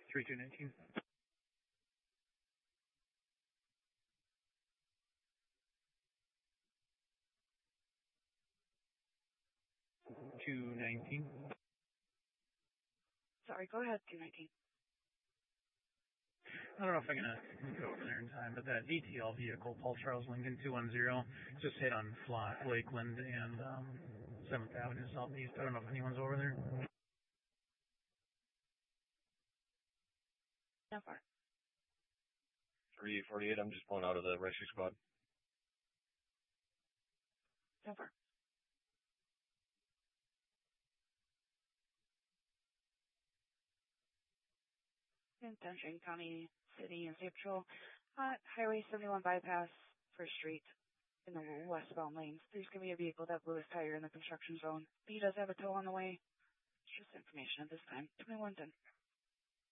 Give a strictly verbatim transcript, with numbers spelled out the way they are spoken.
three two nineteen. two nineteen. Sorry, go ahead, two nineteen. I don't know if I'm going to go over there in time, but that A T L vehicle, Paul Charles Lincoln two one zero, just hit on Flat, Lakeland and um, seventh Avenue Southeast. I don't know if anyone's over there. How far? three forty-eight, I'm just pulling out of the rescue squad. How far? Attention, County, City, and State Patrol. Uh, Highway seventy-one bypass, First Street, in the westbound lanes. There's going to be a vehicle that blew his tire in the construction zone. He does have a tow on the way. It's just information at this time. twenty-one ten.